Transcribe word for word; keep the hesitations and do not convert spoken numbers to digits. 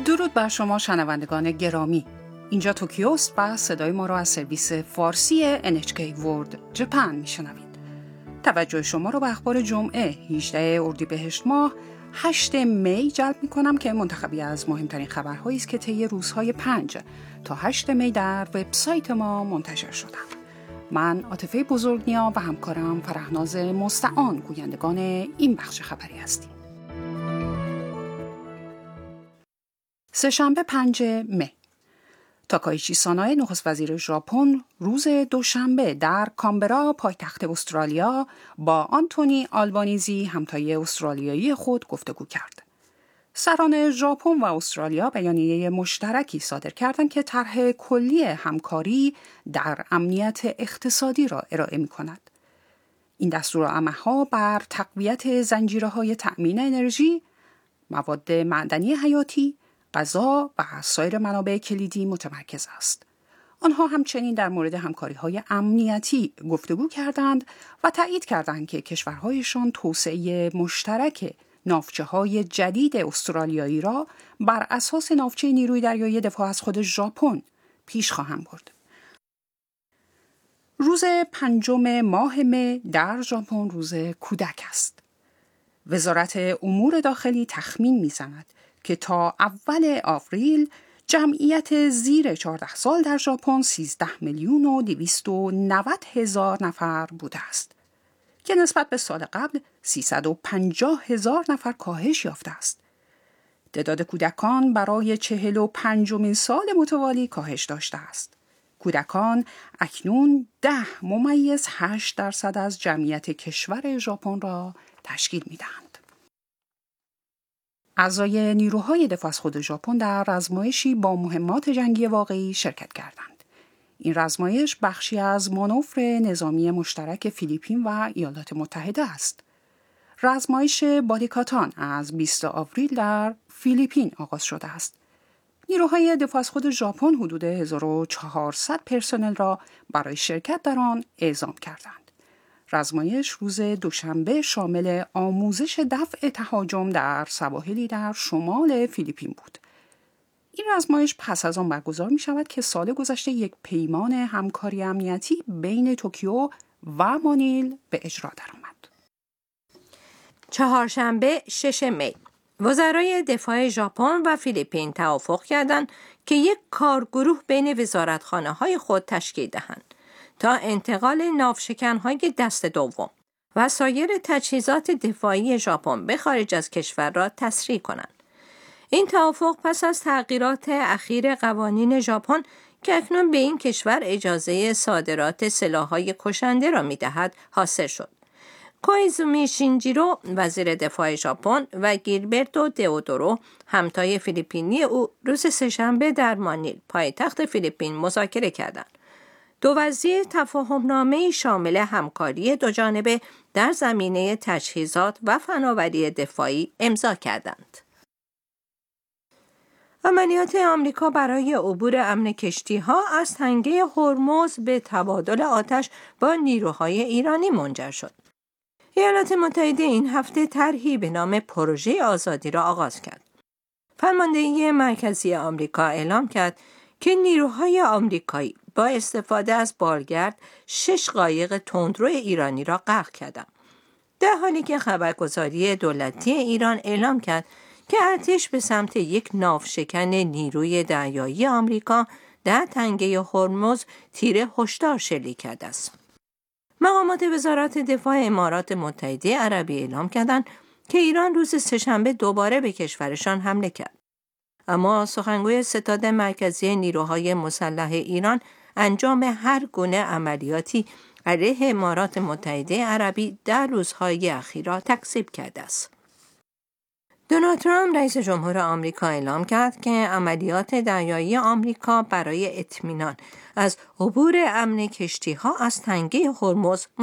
درود بر شما شنوندگان گرامی. اینجا توکیوست و صدای ما را از سرویس فارسی ان اچ کی World Japan میشنوید. توجه شما را به اخبار جمعه هجدهم اردیبهشت ماه هشتم می جلب میکنم که منتخبی از مهمترین خبرهایی است که طی روزهای پنج تا هشتم می در وبسایت ما منتشر شدند. من عاطفه بزرگنیا و همکارم فرهناز مستعان گویندگان این بخش خبری هستیم. سه‌شنبه پنجم می. تاکایچی سانای نخست وزیر ژاپن روز دوشنبه در کامبرا پایتخت استرالیا با آنتونی آلبانیزی همتای استرالیایی خود گفتگو کرد. سران ژاپن و استرالیا بیانیه مشترکی صادر کردند که طرح کلی همکاری در امنیت اقتصادی را ارائه می‌کند. این دستورالعمل‌ها بر تقویت زنجیره‌های تأمین انرژی، مواد معدنی حیاتی، غذا و سایر منابع کلیدی متمرکز است. آنها همچنین در مورد همکاری‌های امنیتی گفتگو کردند و تایید کردند که کشورهایشان توسعه مشترک ناوچه‌های جدید استرالیایی را بر اساس ناوچه نیروی دریایی دفاع از خود ژاپن پیش خواهند برد. روز پنجم ماه مه در ژاپن روز کودک است. وزارت امور داخلی تخمین می‌زند که تا اول آوریل جمعیت زیر چهارده سال در ژاپن سیزده میلیون و دویست و نود هزار نفر بوده است که نسبت به سال قبل سیصد و پنجاه هزار نفر کاهش یافته است. تعداد کودکان برای چهل و پنجمین سال متوالی کاهش داشته است. کودکان اکنون ده ممیز هشت درصد از جمعیت کشور ژاپن را تشکیل می‌دهند. اعضای نیروهای دفاع از خود ژاپن در رزمایشی با مهمات جنگی واقعی شرکت کردند. این رزمایش بخشی از مانور نظامی مشترک فیلیپین و ایالات متحده است. رزمایش بادیکاتان از بیستم آوریل در فیلیپین آغاز شده است. نیروهای دفاع از خود ژاپن حدود هزار و چهارصد پرسنل را برای شرکت در آن اعزام کردند. رزمایش روز دوشنبه شامل آموزش دفع تهاجم در سواحلی در شمال فیلیپین بود. این رزمایش پس از آن برگزار می شود که سال گذشته یک پیمان همکاری امنیتی بین توکیو و مانیل به اجرا درآمد. چهارشنبه ششم می. وزرای دفاع ژاپن و فیلیپین توافق کردند که یک کارگروه بین وزارتخانه‌های خود تشکیل دهند تا انتقال ناوشکن‌های دست دوم و سایر تجهیزات دفاعی ژاپن به خارج از کشور را تسریع کنند. این توافق پس از تغییرات اخیر قوانین ژاپن که اکنون به این کشور اجازه صادرات سلاح‌های کشنده را می‌دهد حاصل شد. کویزومی شینجیرو وزیر دفاع ژاپن و گیلبرتو دئودورو همتای فیلیپینی او روز سه‌شنبه در مانیل پایتخت فیلیپین مذاکره کردند. دو وزیر تفاهم‌نامه‌ای شامل همکاری دوجانبه در زمینه تجهیزات و فناوری دفاعی امضا کردند. عملیات آمریکا برای عبور امن کشتی‌ها از تنگه هرمز به تبادل آتش با نیروهای ایرانی منجر شد. ایالات متحده این هفته طرحی به نام پروژه آزادی را آغاز کرد. فرماندهی مرکزی آمریکا اعلام کرد که نیروهای آمریکایی با استفاده از بالگرد شش قایق تندرو ایرانی را غرق کردند. در حالی که خبرگزاری دولتی ایران اعلام کرد که ارتش به سمت یک ناوشکن نیروی دریایی آمریکا در تنگه هرمز تیر هشدار شلیک کرده است. مقامات وزارت دفاع امارات متحده عربی اعلام کردند که ایران روز سه‌شنبه دوباره به کشورشان حمله کرد. اما سخنگوی ستاد مرکزی نیروهای مسلح ایران انجام هر گونه عملیاتی علیه امارات متحده عربی در روزهای اخیر را تکذیب کرده است. دونالد ترامپ رئیس جمهور آمریکا اعلام کرد که عملیات دریایی آمریکا برای اطمینان از عبور امن کشتی‌ها از تنگه هرمز